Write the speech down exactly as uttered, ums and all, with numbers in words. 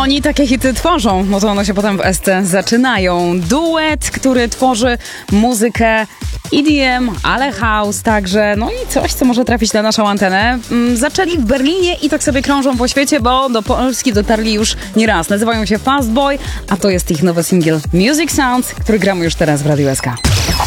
oni takie hity tworzą, no to one się potem w S C zaczynają. Duet, który tworzy muzykę E D M, ale house także, no i coś, co może trafić na naszą antenę. Zaczęli w Berlinie i tak sobie krążą po świecie, bo do Polski dotarli już nieraz. Nazywają się Fast Boy, a to jest ich nowy singiel Music Sounds, który gramy już teraz w Radiu S K.